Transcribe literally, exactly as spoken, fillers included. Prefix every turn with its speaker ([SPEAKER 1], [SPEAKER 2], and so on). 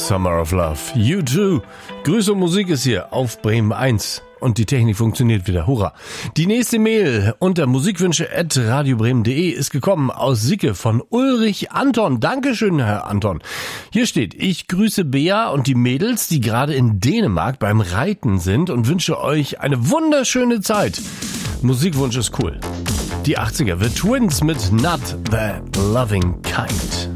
[SPEAKER 1] Summer of Love. You too. Grüße und Musik ist hier auf Bremen eins. Und die Technik funktioniert wieder. Hurra. Die nächste Mail unter musikwünsche at radiobremen punkt de ist gekommen aus Sicke von Ulrich Anton. Dankeschön, Herr Anton. Hier steht: Ich grüße Bea und die Mädels, die gerade in Dänemark beim Reiten sind, und wünsche euch eine wunderschöne Zeit. Musikwunsch ist cool. Die achtziger, The Twins mit Not the Loving Kind.